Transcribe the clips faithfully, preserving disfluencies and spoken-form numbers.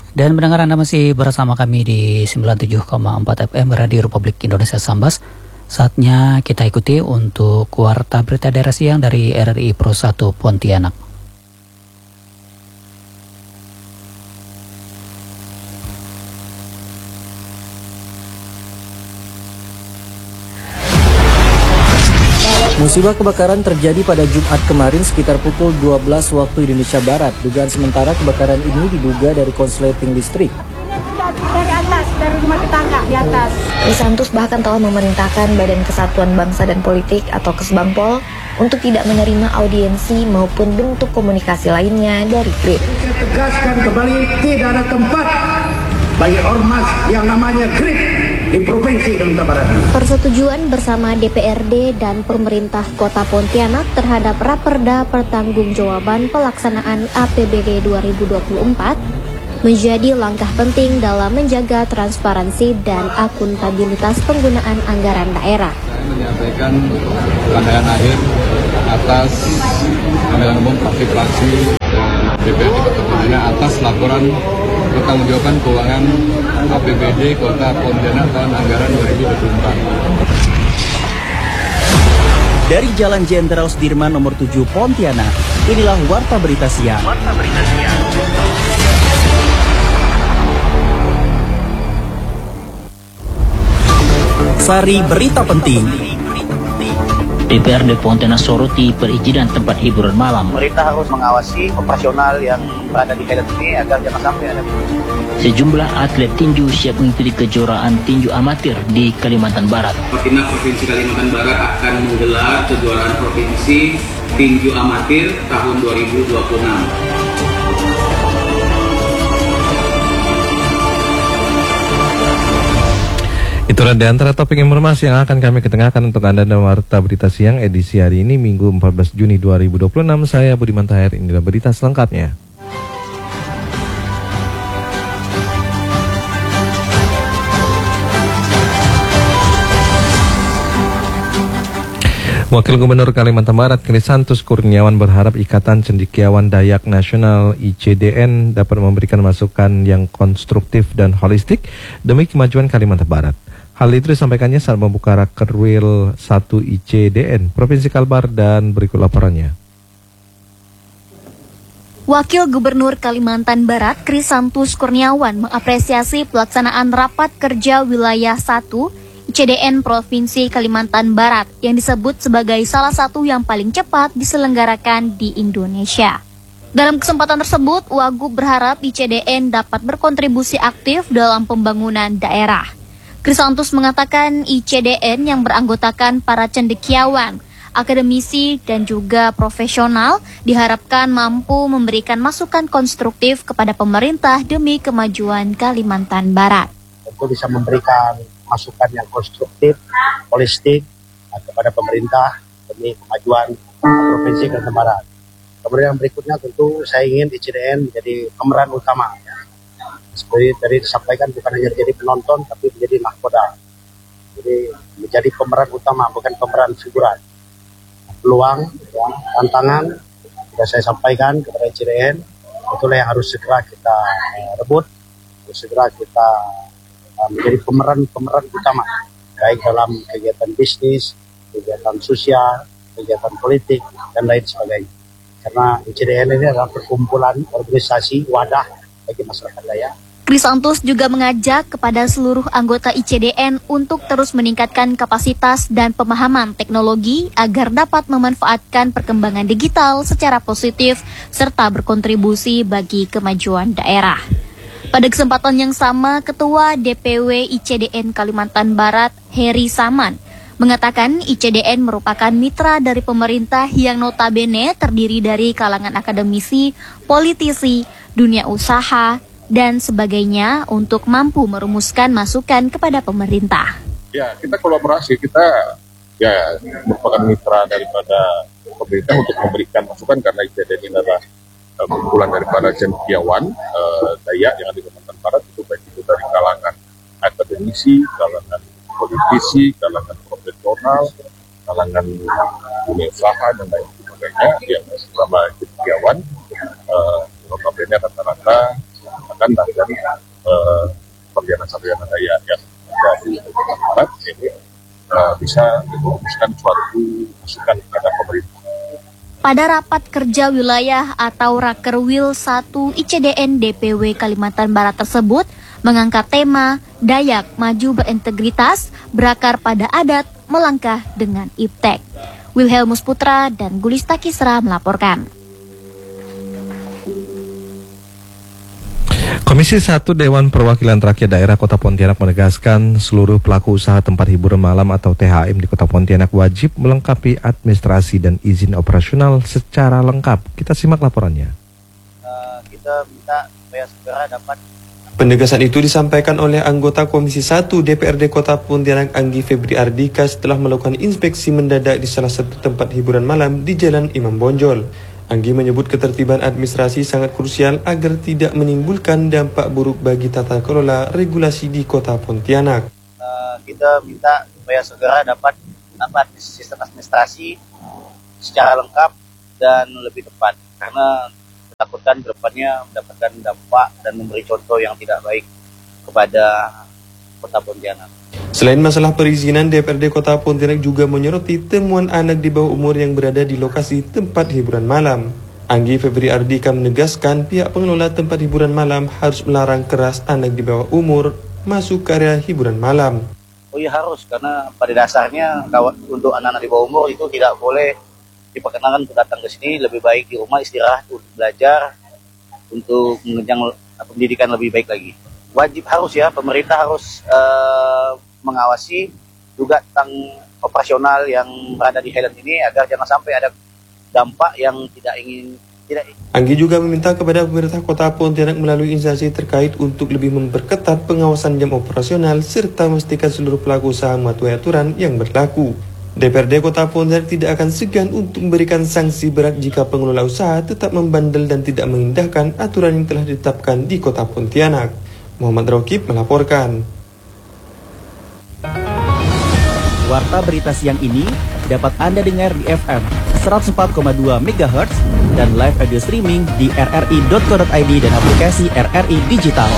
Dan mendengar Anda masih bersama kami di sembilan puluh tujuh koma empat F M Radio Republik Indonesia Sambas. Saatnya kita ikuti untuk Warta Berita Daerah Siang dari R R I Pro satu Pontianak. Musibah kebakaran terjadi pada Jumat kemarin sekitar pukul dua belas waktu Indonesia Barat. Dugaan sementara kebakaran ini diduga dari konsleting listrik. Dari atas, dari rumah tetangga di atas. Krisantus bahkan telah memerintahkan Badan Kesatuan Bangsa dan Politik atau Kesbangpol untuk tidak menerima audiensi maupun bentuk komunikasi lainnya dari B R I P. Saya tegaskan kembali, tidak ada tempat bagi ormas yang namanya G R I P di Provinsi Kalimantan Barat. Persetujuan bersama D P R D dan pemerintah Kota Pontianak terhadap Raperda Pertanggungjawaban Pelaksanaan A P B D dua ribu dua puluh empat menjadi langkah penting dalam menjaga transparansi dan akuntabilitas penggunaan anggaran daerah. Saya menyampaikan pandangan akhir atas pemilihan umum fraksi-fraksi D P R D Kota Pontianak atas laporan pertanggungjawaban keuangan A P B D Kota Pontianak tahun anggaran dua ribu dua puluh empat. Dari Jalan Jenderal Sudirman nomor tujuh Pontianak, inilah Warta Berita Siang. Warta Berita Siang. Sari berita penting. D P R D Pontianak soroti perizinan tempat hiburan malam. Pemerintah harus mengawasi operasional yang berada di kaitan ini agar jangan sampai ada. Sejumlah atlet tinju siap mengikuti kejuaraan tinju amatir di Kalimantan Barat. Timnas Provinsi Kalimantan Barat akan menggelar kejuaraan provinsi tinju amatir tahun dua ribu dua puluh enam. Itulah di antara topik informasi yang akan kami ketengahkan untuk Anda dalam Warta Berita Siang edisi hari ini Minggu empat belas Juni dua ribu dua puluh enam. Saya Budiman Tahir, inilah berita selengkapnya. Wakil Gubernur Kalimantan Barat Krisantus Kurniawan berharap Ikatan Cendekiawan Dayak Nasional I C D N dapat memberikan masukan yang konstruktif dan holistik demi kemajuan Kalimantan Barat. Hal itu disampaikannya saat membuka Rakerwil satu I C D N Provinsi Kalbar dan berikut laporannya. Wakil Gubernur Kalimantan Barat Krisantus Kurniawan mengapresiasi pelaksanaan rapat kerja wilayah satu I C D N Provinsi Kalimantan Barat yang disebut sebagai salah satu yang paling cepat diselenggarakan di Indonesia. Dalam kesempatan tersebut, Wagub berharap I C D N dapat berkontribusi aktif dalam pembangunan daerah. Krisantus mengatakan I C D N yang beranggotakan para cendekiawan, akademisi, dan juga profesional diharapkan mampu memberikan masukan konstruktif kepada pemerintah demi kemajuan Kalimantan Barat. Tentu bisa memberikan masukan yang konstruktif, holistik kepada pemerintah demi kemajuan Provinsi Kalimantan Barat. Kemudian berikutnya tentu saya ingin I C D N menjadi pemeran utama. Seperti tadi disampaikan, bukan hanya menjadi penonton, tapi menjadi nahkoda. Jadi menjadi pemeran utama, bukan pemeran figuran. Peluang, ya, tantangan, sudah saya sampaikan kepada I C D N, itulah yang harus segera kita uh, rebut, harus segera kita uh, menjadi pemeran-pemeran utama, baik dalam kegiatan bisnis, kegiatan sosial, kegiatan politik, dan lain sebagainya. Karena I C D N ini adalah perkumpulan organisasi wadah bagi masyarakat Dayak. Krisantus juga mengajak kepada seluruh anggota I C D N untuk terus meningkatkan kapasitas dan pemahaman teknologi agar dapat memanfaatkan perkembangan digital secara positif serta berkontribusi bagi kemajuan daerah. Pada kesempatan yang sama, Ketua D P W I C D N Kalimantan Barat, Heri Saman, mengatakan I C D N merupakan mitra dari pemerintah yang notabene terdiri dari kalangan akademisi, politisi, dunia usaha, dan sebagainya untuk mampu merumuskan masukan kepada pemerintah. Ya, kita kolaborasi, kita ya merupakan mitra daripada pemerintah untuk memberikan masukan karena I C D N ini adalah uh, kumpulan daripada cendekiawan uh, Dayak yang ada di Kalimantan Barat, itu baik itu dari kalangan akademisi, kalangan politisi, kalangan profesional, kalangan dunia usaha dan lain sebagainya yang selama cendekiawan uh, notabene rata-rata akan dari uh, sarjana-sarjana daya yang ada di Kalimantan Barat ini uh, bisa merumuskan suatu masukan kepada pemerintah. Pada rapat kerja wilayah atau Rakerwil satu I C D N D P W Kalimantan Barat tersebut mengangkat tema Dayak Maju Berintegritas, Berakar pada Adat, Melangkah dengan Iptek. Wilhelmus Putra dan Gulista Kisra melaporkan. Komisi satu Dewan Perwakilan Rakyat Daerah Kota Pontianak menegaskan seluruh pelaku usaha tempat hiburan malam atau T H M di Kota Pontianak wajib melengkapi administrasi dan izin operasional secara lengkap. Kita simak laporannya. Uh, kita minta supaya segera dapat. Penegasan itu disampaikan oleh anggota Komisi satu D P R D Kota Pontianak Anggi Febri Ardika setelah melakukan inspeksi mendadak di salah satu tempat hiburan malam di Jalan Imam Bonjol. Anggi menyebut ketertiban administrasi sangat krusial agar tidak menimbulkan dampak buruk bagi tata kelola regulasi di Kota Pontianak. Uh, kita minta supaya segera dapat dapat sistem administrasi secara lengkap dan lebih tepat, karena takutkan ke depannya mendapatkan dampak dan memberi contoh yang tidak baik kepada Kota Pontianak. Selain masalah perizinan, D P R D Kota Pontianak juga menyoroti temuan anak di bawah umur yang berada di lokasi tempat hiburan malam. Anggi Febri Ardika menegaskan pihak pengelola tempat hiburan malam harus melarang keras anak di bawah umur masuk ke area hiburan malam. Oh iya harus, karena pada dasarnya untuk anak-anak di bawah umur itu tidak boleh diperkenankan untuk datang ke sini, lebih baik di rumah istirahat untuk belajar, untuk mengenyang pendidikan lebih baik lagi. Wajib harus ya, pemerintah harus uh, mengawasi juga tentang operasional yang berada di Highland ini agar jangan sampai ada dampak yang tidak ingin tidak. Anggi juga meminta kepada pemerintah Kota Pontianak melalui instansi terkait untuk lebih memperketat pengawasan jam operasional serta memastikan seluruh pelaku usaha mematuhi aturan yang berlaku. D P R D Kota Pontianak tidak akan segan untuk memberikan sanksi berat jika pengelola usaha tetap membandel dan tidak mengindahkan aturan yang telah ditetapkan di Kota Pontianak. Muhammad Rokib melaporkan. Warta berita siang ini dapat Anda dengar di F M seratus empat koma dua megahertz dan live audio streaming di r r i dot co dot i d dan aplikasi R R I Digital.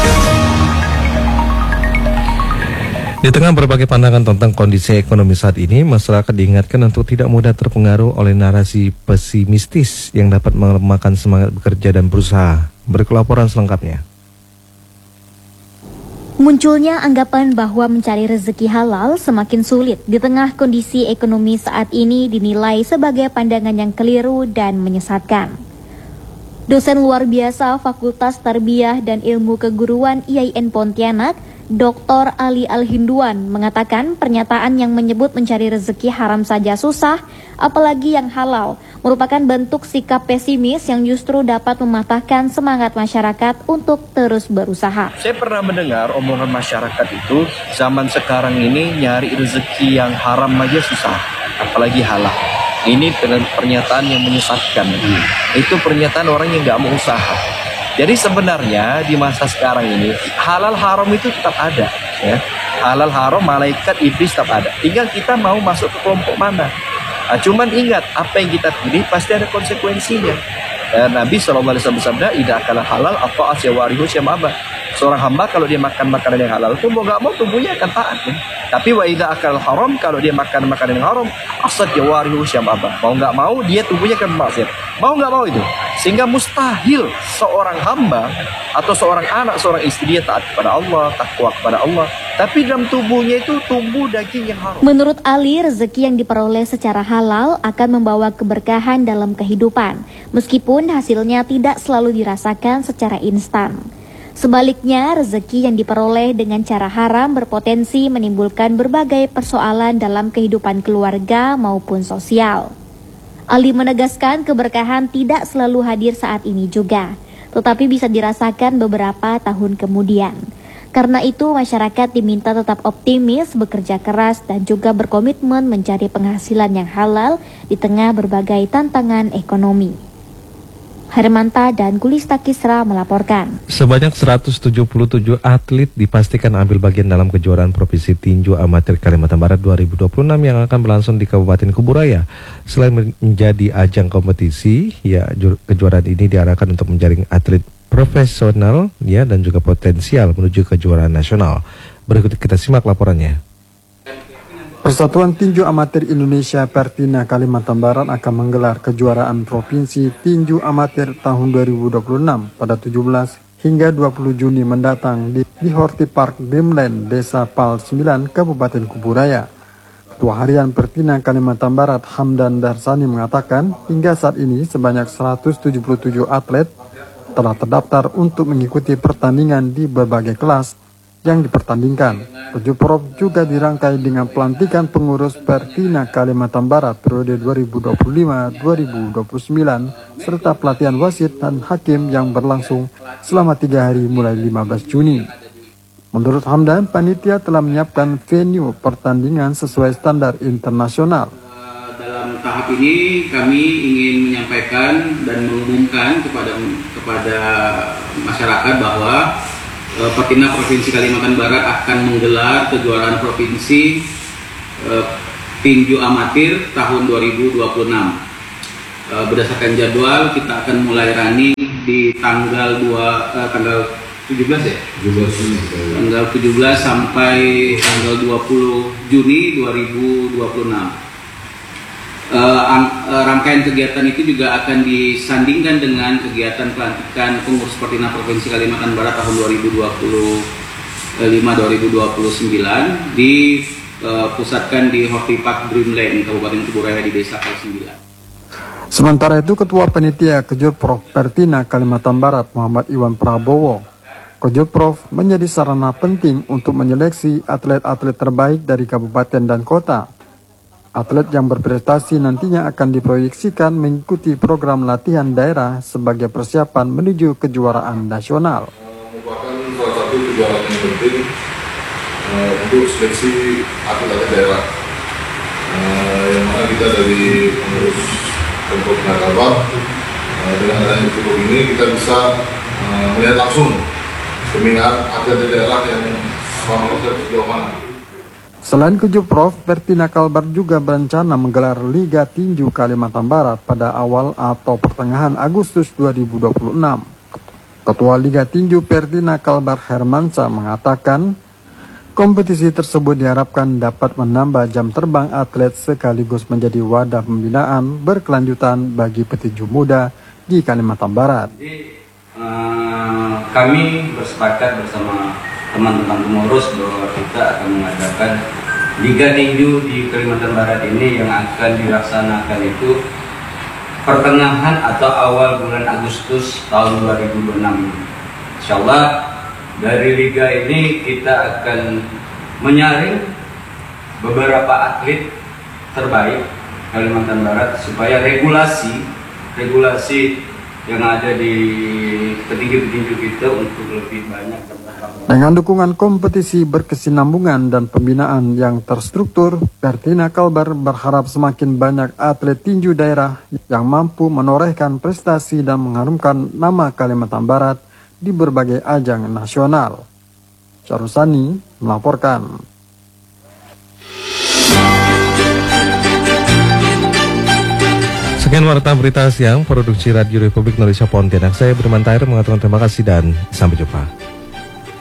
Di tengah berbagai pandangan tentang kondisi ekonomi saat ini, masyarakat diingatkan untuk tidak mudah terpengaruh oleh narasi pesimistis yang dapat melemahkan semangat bekerja dan berusaha. Berikut laporan selengkapnya. Munculnya anggapan bahwa mencari rezeki halal semakin sulit di tengah kondisi ekonomi saat ini dinilai sebagai pandangan yang keliru dan menyesatkan. Dosen luar biasa Fakultas Tarbiyah dan Ilmu Keguruan I A I N Pontianak, Doktor Ali Al-Hinduan mengatakan pernyataan yang menyebut mencari rezeki haram saja susah, apalagi yang halal, merupakan bentuk sikap pesimis yang justru dapat mematahkan semangat masyarakat untuk terus berusaha. Saya pernah mendengar omongan masyarakat itu, zaman sekarang ini nyari rezeki yang haram aja susah, apalagi halal. Ini pernyataan yang menyesatkan. Itu pernyataan orang yang gak mau usaha. Jadi sebenarnya di masa sekarang ini halal haram itu tetap ada, ya. Halal haram malaikat iblis tetap ada. Tinggal kita mau masuk ke kelompok mana. Nah, cuman ingat apa yang kita pilih pasti ada konsekuensinya. Dan Nabi shallallahu alaihi wasallam bersabda, "Idza akala halal apa asyawarihu syamaba." Seorang hamba kalau dia makan makanan yang halal itu mau gak mau tubuhnya akan taat, ya. Tapi wa idza akal haram, kalau dia makan makanan yang haram, asad jawarihu syamaba. Mau gak mau dia tubuhnya akan bermaksiat. Mau gak mau itu. Sehingga mustahil seorang hamba atau seorang anak, seorang istri dia taat kepada Allah, takwa kepada Allah, tapi dalam tubuhnya itu tumbuh daging yang haram. Menurut Ali, rezeki yang diperoleh secara halal akan membawa keberkahan dalam kehidupan, meskipun hasilnya tidak selalu dirasakan secara instan. Sebaliknya, rezeki yang diperoleh dengan cara haram berpotensi menimbulkan berbagai persoalan dalam kehidupan keluarga maupun sosial. Ali menegaskan keberkahan tidak selalu hadir saat ini juga, tetapi bisa dirasakan beberapa tahun kemudian. Karena itu, masyarakat diminta tetap optimis, bekerja keras, dan juga berkomitmen mencari penghasilan yang halal di tengah berbagai tantangan ekonomi. Hermanta dan Gulista Kisra melaporkan. Sebanyak seratus tujuh puluh tujuh atlet dipastikan ambil bagian dalam kejuaraan Provinsi Tinju Amatir Kalimantan Barat dua ribu dua puluh enam yang akan berlangsung di Kabupaten Kuburaya. Selain menjadi ajang kompetisi, ya kejuaraan ini diarahkan untuk menjaring atlet profesional ya dan juga potensial menuju kejuaraan nasional. Berikut kita simak laporannya. Persatuan Tinju Amatir Indonesia Pertina Kalimantan Barat akan menggelar kejuaraan provinsi tinju amatir tahun dua ribu dua puluh enam pada tujuh belas hingga dua puluh Juni mendatang di, di Horti Park Dreamland, Desa Pal sembilan, Kabupaten Kuburaya. Ketua Harian Pertina Kalimantan Barat Hamdan Darsani mengatakan hingga saat ini sebanyak seratus tujuh puluh tujuh atlet telah terdaftar untuk mengikuti pertandingan di berbagai kelas yang dipertandingkan. Kejurprov juga dirangkai dengan pelantikan pengurus Pertina Kalimantan Barat periode dua ribu dua puluh lima sampai dua ribu dua puluh sembilan serta pelatihan wasit dan hakim yang berlangsung selama tiga hari mulai lima belas Juni. Menurut Hamdan, panitia telah menyiapkan venue pertandingan sesuai standar internasional. Dalam tahap ini kami ingin menyampaikan dan mengumumkan kepada kepada masyarakat bahwa uh, Pertina Provinsi Kalimantan Barat akan menggelar kejuaraan provinsi uh, tinju amatir tahun dua ribu dua puluh enam. Uh, berdasarkan jadwal kita akan mulai running di tanggal dua uh, tanggal tujuh belas ya? tujuh belas Juni. Tanggal tujuh belas sampai tanggal dua puluh Juni dua ribu dua puluh enam. Uh, uh, rangkaian kegiatan itu juga akan disandingkan dengan kegiatan pelantikan pengurus Pertina Provinsi Kalimantan Barat tahun dua ribu dua puluh lima sampai dua ribu dua puluh sembilan dipusatkan uh, di Horti Park Dreamland, Kabupaten Kuburaya di Desa Pal sembilan. Sementara itu, Ketua Panitia Kejurprov Pertina Kalimantan Barat Muhammad Iwan Prabowo, Kejurprov menjadi sarana penting untuk menyeleksi atlet-atlet terbaik dari kabupaten dan kota. Atlet yang berprestasi nantinya akan diproyeksikan mengikuti program latihan daerah sebagai persiapan menuju kejuaraan nasional. Merupakan salah satu kejuaraan yang penting uh, untuk seleksi atlet-atlet daerah. Uh, yang mana kita dari pengurus Pemprov Kalbar uh, dengan adanya buku ini kita bisa uh, melihat langsung pembinaan atlet daerah yang selama proses sejauh mana. Selain Kejurprov, Pertina Kalbar juga berencana menggelar Liga Tinju Kalimantan Barat pada awal atau pertengahan Agustus dua ribu dua puluh enam. Ketua Liga Tinju Pertina Kalbar Hermansa mengatakan, kompetisi tersebut diharapkan dapat menambah jam terbang atlet sekaligus menjadi wadah pembinaan berkelanjutan bagi petinju muda di Kalimantan Barat. Jadi, uh, kami bersepakat bersama teman-teman pengurus bahwa kita akan mengadakan Liga Tinju di Kalimantan Barat ini yang akan dilaksanakan itu pertengahan atau awal bulan Agustus tahun dua ribu dua puluh enam. Insya Allah dari Liga ini kita akan menyaring beberapa atlet terbaik Kalimantan Barat supaya regulasi regulasi yang ada di petinju-petinju kita untuk lebih banyak. Dengan dukungan kompetisi berkesinambungan dan pembinaan yang terstruktur, Pertina Kalbar berharap semakin banyak atlet tinju daerah yang mampu menorehkan prestasi dan mengharumkan nama Kalimantan Barat di berbagai ajang nasional. Syarusani melaporkan. Sekian warta berita siang, produksi Radio Republik Indonesia Pontianak. Saya Berman Tahir mengatakan terima kasih dan sampai jumpa.